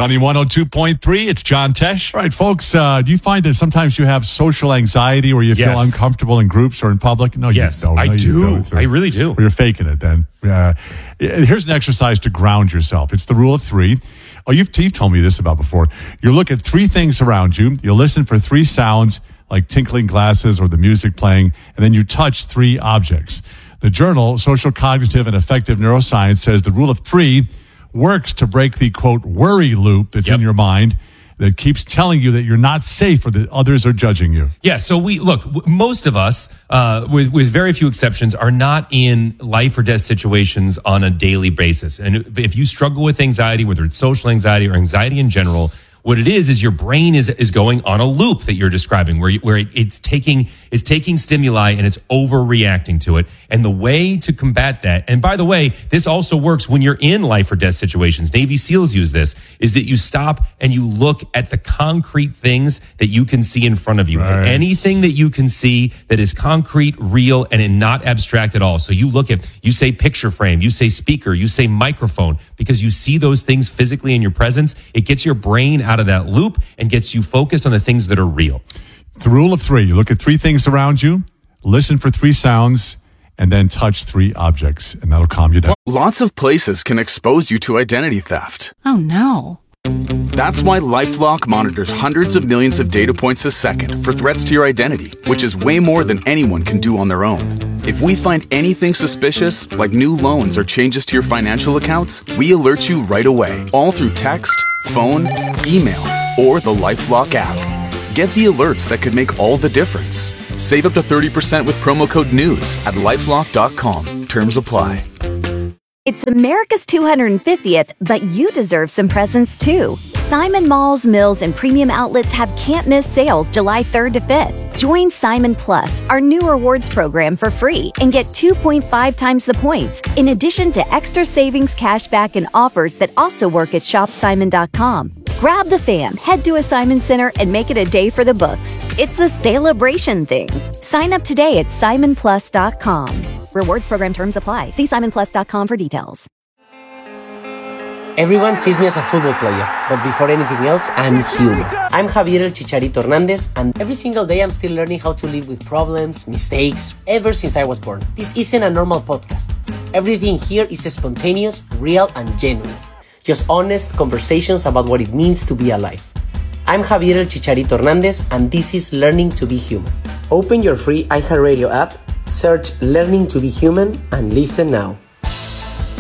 Sunny 102.3, it's John Tesh. All right, folks, do you find that sometimes you have social anxiety or you feel uncomfortable in groups or in public? No, yes, you don't. I do. I really do. Or you're faking it then. Here's an exercise to ground yourself. It's the rule of three. Oh, you've told me this about before. You look at three things around you. You listen for three sounds like tinkling glasses or the music playing, and then you touch three objects. The journal, Social Cognitive and Effective Neuroscience, says the rule of three works to break the, quote, worry loop that's in your mind that keeps telling you that you're not safe or that others are judging you. Yeah, so most of us, with very few exceptions, are not in life or death situations on a daily basis. And if you struggle with anxiety, whether it's social anxiety or anxiety in general, what it is your brain is going on a loop that you're describing, where it's taking stimuli and it's overreacting to it. And the way to combat that, and by the way, this also works when you're in life or death situations. Navy SEALs use this, is that you stop and you look at the concrete things that you can see in front of you. Right. And anything that you can see that is concrete, real, and not abstract at all. So you say picture frame, you say speaker, you say microphone, because you see those things physically in your presence. It gets your brain out of that loop and gets you focused on the things that are real. The rule of three. You look at three things around you, listen for three sounds, and then touch three objects, and that'll calm you down. Lots of places can expose you to identity theft. Oh, no. That's why LifeLock monitors hundreds of millions of data points a second for threats to your identity, which is way more than anyone can do on their own. If we find anything suspicious, like new loans or changes to your financial accounts, we alert you right away, all through text, phone, email, or the LifeLock app. Get the alerts that could make all the difference. Save up to 30% with promo code NEWS at LifeLock.com. Terms apply. It's America's 250th, but you deserve some presents too. Simon Malls, Mills, and Premium Outlets have can't-miss sales July 3rd to 5th. Join Simon Plus, our new rewards program, for free and get 2.5 times the points, in addition to extra savings, cashback, and offers that also work at shopsimon.com. Grab the fam, head to a Simon Center, and make it a day for the books. It's a celebration thing. Sign up today at simonplus.com. Rewards program terms apply. See simonplus.com for details. Everyone sees me as a football player, but before anything else, I'm human. I'm Javier El Chicharito Hernandez, and every single day I'm still learning how to live with problems, mistakes, ever since I was born. This isn't a normal podcast. Everything here is spontaneous, real, and genuine. Just honest conversations about what it means to be alive. I'm Javier El Chicharito Hernandez, and this is Learning to be Human. Open your free iHeartRadio app, search Learning to be Human, and listen now.